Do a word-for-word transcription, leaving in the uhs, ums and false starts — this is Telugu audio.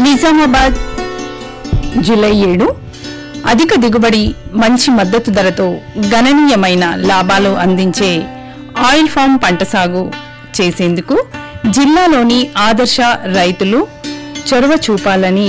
నిజామాబాద్ జూలై ఏడు అధిక దిగుబడి మంచి మద్దతు ధరతో గణనీయమైన లాభాలు అందించే ఆయిల్ ఫామ్ పంట సాగు చేసేందుకు జిల్లాలోని ఆదర్శ రైతులు చొరవ చూపాలని